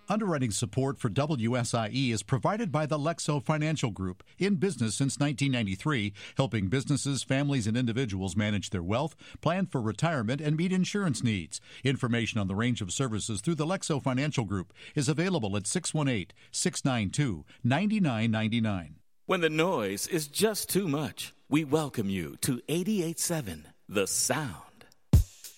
Underwriting support for WSIE is provided by the Lexo Financial Group, in business since 1993, helping businesses, families, and individuals manage their wealth, plan for retirement, and meet insurance needs. Information on the range of services through the Lexo Financial Group is available at 618-692-9999. When the noise is just too much, we welcome you to 88.7 The Sound.